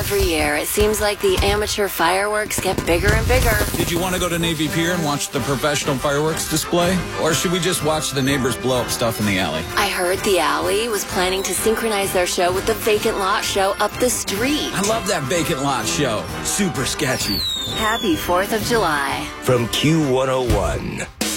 every year, it seems like the amateur fireworks get bigger and bigger. Did you want to go to Navy Pier and watch the professional fireworks display? Or should we just watch the neighbors blow up stuff in the alley? I heard the alley was planning to synchronize their show with the vacant lot show up the street. I love that vacant lot show. Super sketchy. Happy 4th of July. From Q101.